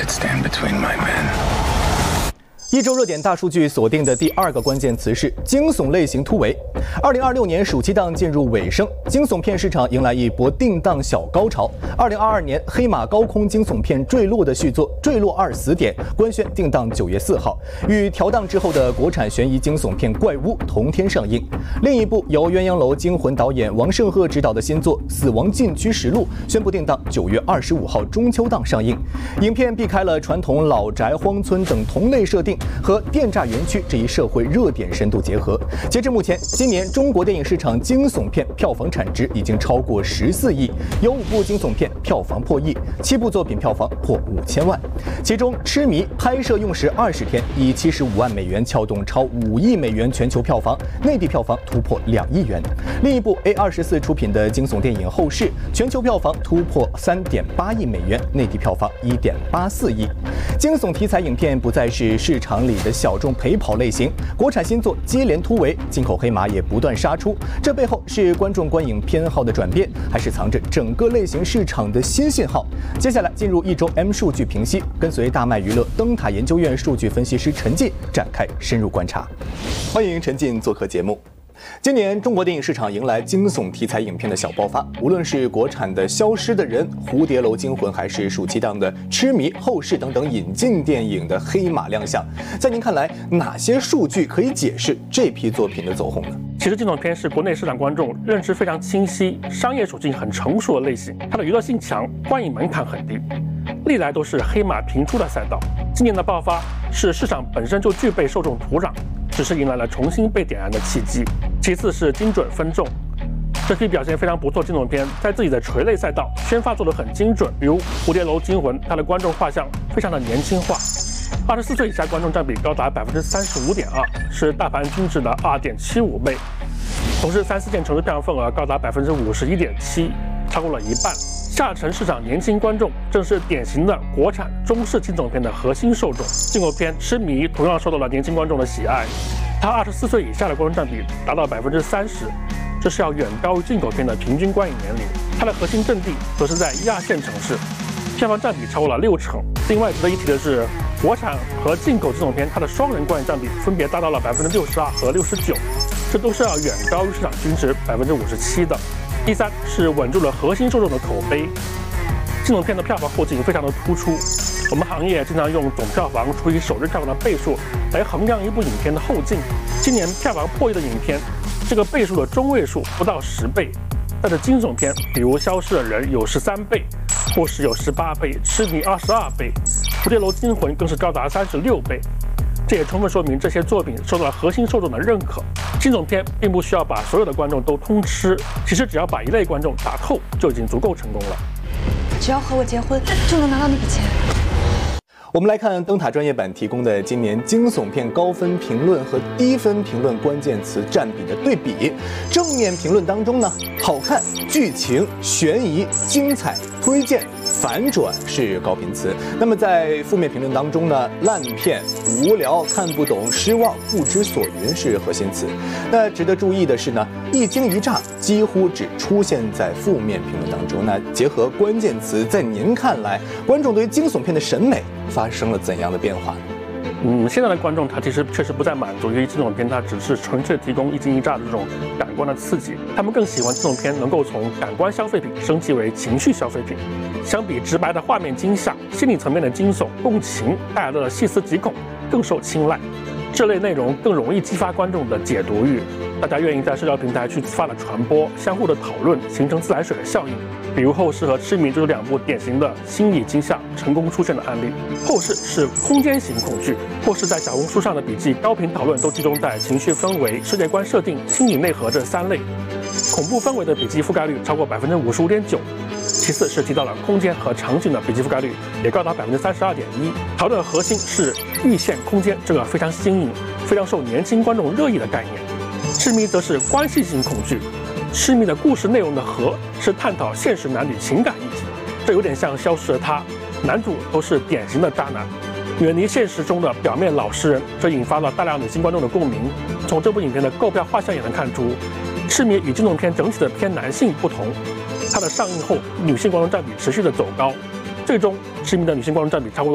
could stand between my men. 一周热点大数据锁定的第2个关键词是惊悚类型突围。2026年暑期档进入尾声，惊悚片市场迎来一波定档小高潮。2022年黑马高空惊悚片《坠落》的续作《坠落2：死点》官宣定档9月4号，与调档之后的国产悬疑惊悚片《怪物》同天上映。另一部由鸳鸯楼惊魂导演王胜赫执导的新作《死亡禁区实录》宣布定档9月25号中秋档上映。影片避开了传统老宅、荒村等同类设定，和电诈园区这一社会热点深度结合。截至目前，今年中国电影市场惊悚片票房产值已经超过14亿，有5部惊悚片票房破亿，7部作品票房破5000万。其中，《痴迷》拍摄用时20天，以75万美元撬动超5亿美元全球票房，内地票房突破2亿元。另一部 A24 出品的惊悚电影《后世》，全球票房突破3.8亿美元，内地票房1.84亿。惊悚题材影片不再是市场里的小众陪跑类型，国产新作接连突围，进口黑马也不断杀出。这背后是观众观影偏好的转变，还是藏着整个类型市场的新信号？接下来进入一周 M 数据评析，跟随大麦娱乐灯塔研究院数据分析师陈进展开深入观察。欢迎陈进做客节目。今年中国电影市场迎来惊悚题材影片的小爆发，无论是国产的《消失的人》《蝴蝶楼惊魂》，还是暑期档的《痴迷》《后世》等等引进电影的黑马亮相，在您看来，哪些数据可以解释这批作品的走红呢？ 其实惊悚片是国内市场观众认知非常清晰、商业属性很成熟的类型，它的娱乐性强，观影门槛很低，历来都是黑马频出的赛道。今年的爆发是市场本身就具备受众土壤，只是迎来了重新被点燃的契机。其次是精准分众，这批表现非常不错的惊悚片，在自己的垂类赛道宣发做得很精准。比如《蝴蝶楼惊魂》，它的观众画像非常的年轻化，24岁以下观众占比高达35.2%，是大盘均值的2.75倍。同时，3、4线城市票房份额高达51.7%，超过了一半。下沉市场年轻观众正是典型的国产中式惊悚片的核心受众。进口片《痴迷》同样受到了年轻观众的喜爱，它24岁以下的观众占比达到30%，这是要远高于进口片的平均观影年龄。它的核心阵地则是在1、2线城市，票房占比超过了60%。另外值得一提的是，国产和进口惊悚片它的双人观影占比分别达到了62%和69%，这都是要远高于市场均值57%的。第三是稳住了核心受众的口碑，惊悚片的票房后劲非常的突出。我们行业经常用总票房除以首日票房的倍数来衡量一部影片的后劲。今年票房破亿的影片，这个倍数的中位数不到10倍，但是惊悚片，比如《消失的人》有13倍，《或是有18倍，《痴迷》22倍，《蝴蝶楼惊魂》更是高达36倍。这也充分说明这些作品受到了核心受众的认可。惊悚片并不需要把所有的观众都通吃，其实只要把一类观众打透就已经足够成功了。 只要和我结婚，就能拿到那笔钱。 我们来看灯塔专业版提供的今年惊悚片高分评论和低分评论关键词占比的对比。正面评论当中呢，好看、剧情、悬疑、精彩、推荐、反转是高频词。那么在负面评论当中呢，烂片、无聊、看不懂、失望、不知所云是核心词。那值得注意的是呢，一惊一乍几乎只出现在负面评论当中。那结合关键词，在您看来，观众对于惊悚片的审美发生了怎样的变化？ 现在的观众他其实确实不再满足于惊悚片，它只是纯粹提供一惊一乍的这种感官的刺激，他们更喜欢惊悚片能够从感官消费品升级为情绪消费品。相比直白的画面惊吓，心理层面的惊悚、共情带来的细思极恐更受青睐。这类内容更容易激发观众的解读欲，大家愿意在社交平台去自发的传播，相互的讨论，形成自来水的效应。比如《后世》和《痴迷》就是2部典型的心理惊吓成功出现的案例。《后世》是空间型恐惧，《后世》在小红书上的笔记高频讨论都集中在情绪氛围、世界观设定、心理内核这3类。恐怖氛围的笔记覆盖率超过55.9%。其次是提到了空间和场景的笔记覆盖率也高达32.1%。讨论核心是异线空间，这个非常新颖、非常受年轻观众热议的概念。痴迷则是关系型恐惧，痴迷的故事内容的核是探讨现实男女情感议题，这有点像《消失的她》，男主都是典型的渣男，远离现实中的表面老实人，这引发了大量女性观众的共鸣。从这部影片的购票画像也能看出，痴迷与惊悚片整体的偏男性不同。它的上映后，女性观众占比持续的走高，最终痴迷的女性观众占比超过